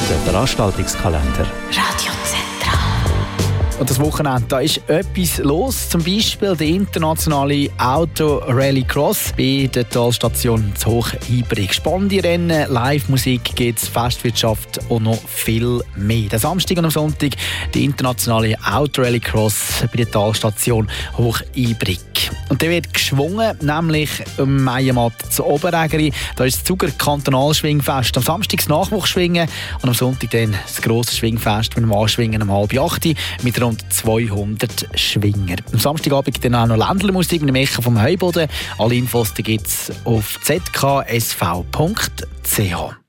der Veranstaltungskalender. Und das Wochenende, da ist etwas los. Zum Beispiel der internationale Auto Rallycross bei der Talstation Hochibrig. Spannende Rennen, Live-Musik gibt es, Festwirtschaft und noch viel mehr. Der Samstag und am Sonntag der internationale Auto Rallycross bei der Talstation Hochibrig. Und der wird geschwungen, nämlich im Maienmatt zu Oberägeri. Da ist das Zuger Kantonalschwingfest. Am Samstag das Nachwuchsschwingen und am Sonntag dann das grosse Schwingfest mit dem Anschwingen um 7:30 mit rund 200 Schwinger. Am Samstagabend dann auch noch Ländlermusik mit dem Echo vom Heuboden. Alle Infos gibt es auf zksv.ch.